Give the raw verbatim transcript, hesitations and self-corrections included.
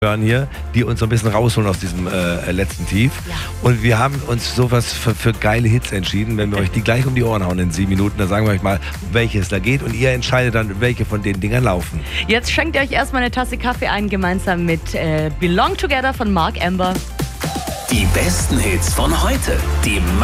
hören hier, die uns so ein bisschen rausholen aus diesem äh, letzten Tief. Ja. Und wir haben uns sowas für, für geile Hits entschieden. Wenn wir euch die gleich um die Ohren hauen in sieben Minuten, dann sagen wir euch mal, um welche es da geht. Und ihr entscheidet dann, welche von den Dingern laufen. Jetzt schenkt ihr euch erstmal eine Tasse Kaffee ein, gemeinsam mit äh, Belong Together von Mark Amber. Die besten Hits von heute. Die